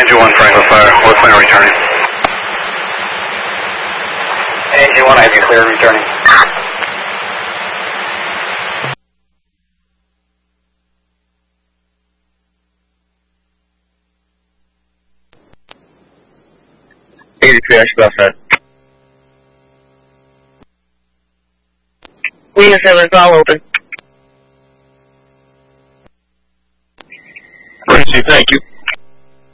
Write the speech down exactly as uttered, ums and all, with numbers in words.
Angel one, Franklin Fire. We're clear returning. Angel one, I have you clear returning. eighty-three, I should go outside. Wing seven is all open. Thank you.